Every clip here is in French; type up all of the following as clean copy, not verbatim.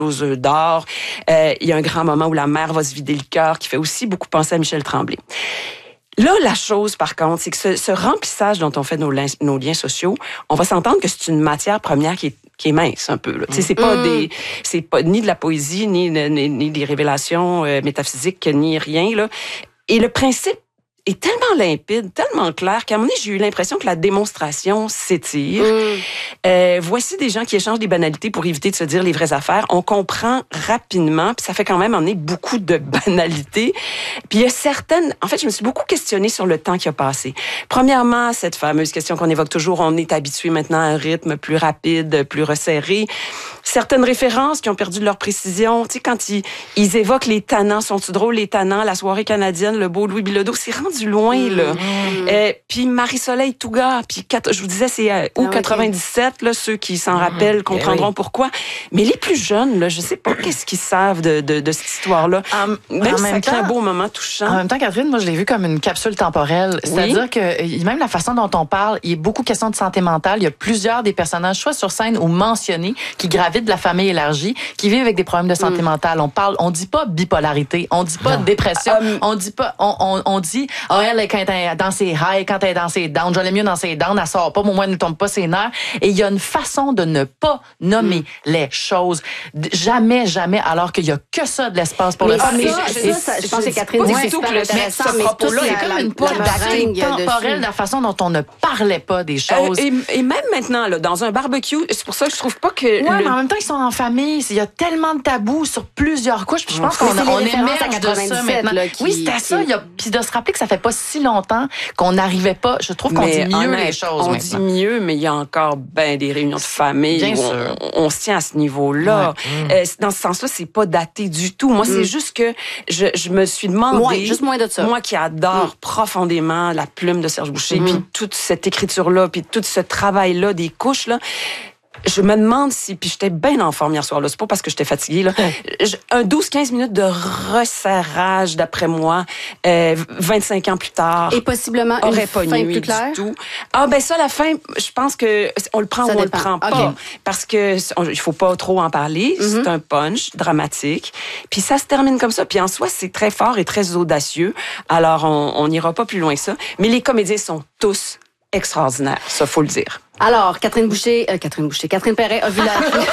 aux œufs d'or. Il y a un grand moment où la mère va se vider le cœur qui fait aussi beaucoup penser à Michel Tremblay. Là, la chose, par contre, c'est que ce remplissage dont on fait nos liens sociaux, on va s'entendre que c'est une matière première qui est mince un peu. Là. C'est pas ni de la poésie, ni des révélations métaphysiques, ni rien. Là. Et le principe est tellement limpide, tellement clair, qu'à un moment donné, j'ai eu l'impression que la démonstration s'étire. Voici des gens qui échangent des banalités pour éviter de se dire les vraies affaires. On comprend rapidement, puis ça fait quand même emmener beaucoup de banalités. Puis il y a certaines... En fait, je me suis beaucoup questionnée sur le temps qui a passé. Premièrement, cette fameuse question qu'on évoque toujours, on est habitué maintenant à un rythme plus rapide, plus resserré. Certaines références qui ont perdu de leur précision. Tu sais, quand ils évoquent les tannants, sont-ils drôles, les tannants, la soirée canadienne, le beau Louis Bilodeau, c'est rendu loin, là. Puis Marie-Soleil Touga, puis je vous disais, c'est août 97, là, ceux qui s'en rappellent comprendront pourquoi. Mais les plus jeunes, là, je sais pas qu'est-ce qu'ils savent de cette histoire-là. Même si ça crée un beau moment touchant. En même temps, Catherine, moi, je l'ai vu comme une capsule temporelle. C'est-à-dire que même la façon dont on parle, il est beaucoup question de santé mentale. Il y a plusieurs des personnages, soit sur scène ou mentionnés, qui gravitent de la famille élargie, qui vivent avec des problèmes de santé mentale. On dit pas bipolarité, on dit pas dépression, on dit pas, on dit, elle, quand elle est dans ses highs, quand elle est dans ses downs, je l'aime mieux dans ses downs, elle sort pas, au moins elle ne tombe pas ses nerfs. Et il y a une façon de ne pas nommer les choses. Jamais, alors qu'il y a que ça de l'espace pour le faire. Je pense que Catherine dit que c'est super intéressant, mais propos-là, il y a comme une pointe d'acting temporelle de la façon dont on ne parlait pas des choses. Et même maintenant, là, dans un barbecue, c'est pour ça que je trouve pas que... Ouais, mais en même temps, ils sont en famille. Il y a tellement de tabous sur plusieurs couches. Puis je pense qu'on émerge de ça maintenant. Oui, c'était ça. Puis de se rappeler que ça fait pas si longtemps qu'on n'arrivait pas. Je trouve qu'on dit mieux les choses on maintenant. dit mieux, mais il y a encore ben des réunions de famille où on se tient à ce niveau-là. Ouais. Dans ce sens-là, c'est pas daté du tout. Moi, c'est juste que je me suis demandé... Juste moins de ça. Moi qui adore profondément la plume de Serge Boucher, puis toute cette écriture-là, puis tout ce travail-là, des couches-là, je me demande si... Puis j'étais bien en forme hier soir, là. C'est pas parce que j'étais fatiguée, là. Un 12-15 minutes de resserrage, d'après moi, 25 ans plus tard. Et possiblement aurait une pas fin nuit plus claire? du tout. Ah, ben ça, la fin, je pense que on le prend ou on le prend pas. Okay. Parce que il faut pas trop en parler. C'est un punch dramatique. Puis ça se termine comme ça. Puis en soi, c'est très fort et très audacieux. Alors, on n'ira pas plus loin que ça. Mais les comédiens sont tous extraordinaires. Ça, faut le dire. Alors, Catherine Perret a vu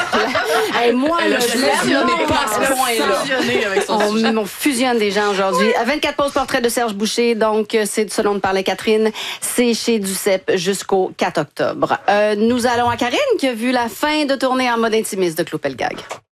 la... moi, je l'aime pas à ce point-là. On fusionne des gens aujourd'hui. 24 pauses portrait de Serge Boucher, donc c'est ce dont nous parlait Catherine. C'est chez Duceppe jusqu'au 4 octobre. Nous allons à Karine qui a vu la fin de tournée en mode intimiste de Clopelgag.